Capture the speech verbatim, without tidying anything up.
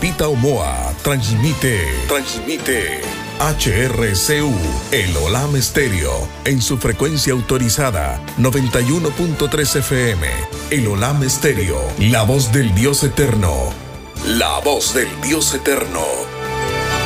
Pepita Omoa transmite, transmite H R C U, el Olam Estéreo, en su frecuencia autorizada, noventa y uno punto tres F M. El Olam Estéreo, la voz del Dios eterno. La voz del Dios eterno.